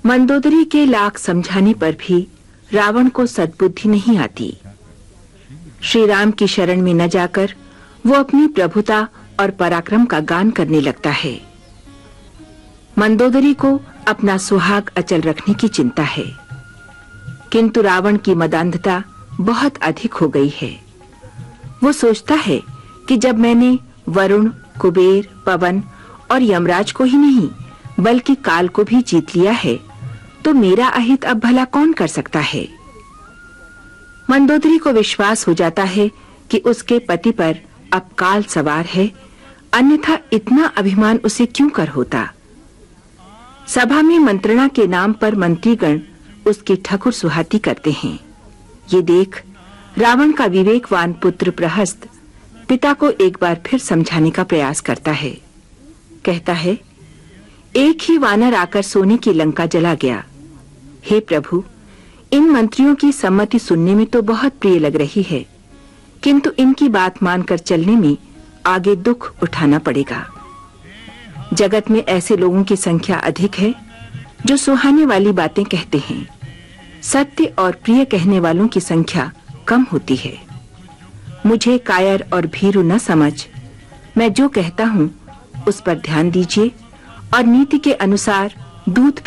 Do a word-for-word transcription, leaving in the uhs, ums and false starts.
मंदोदरी के लाख समझाने पर भी रावण को सद्बुद्धि नहीं आती। श्री राम की शरण में न जाकर वो अपनी प्रभुता और पराक्रम का गान करने लगता है। मंदोदरी को अपना सुहाग अचल रखने की चिंता है, किंतु रावण की मदांधता बहुत अधिक हो गई है। वो सोचता है कि जब मैंने वरुण, कुबेर, पवन और यमराज को ही नहीं बल्कि काल को भी जीत लिया है, तो मेरा अहित अब भला कौन कर सकता है। मंदोदरी को विश्वास हो जाता है कि उसके पति पर अब काल सवार है, अन्यथा इतना अभिमान उसे क्यों कर होता। सभा में मंत्रणा के नाम पर मंत्रीगण उसकी ठकुर सुहाती करते हैं। ये देख रावण का विवेकवान पुत्र प्रहस्त पिता को एक बार फिर समझाने का प्रयास करता है। कहता है, एक ही वानर आकर सोने की लंका जला गया। हे प्रभु, इन मंत्रियों की सम्मति सुनने में तो बहुत प्रिय लग रही है, किंतु इनकी बात मानकर चलने में आगे दुख उठाना पड़ेगा। जगत में ऐसे लोगों की संख्या अधिक है जो सुहाने वाली बातें कहते हैं। सत्य और प्रिय कहने वालों की संख्या कम होती है। मुझे कायर और भीरू न समझ, मैं जो कहता हूँ उस पर ध्यान दीजिए और नीति के अनुसार दूध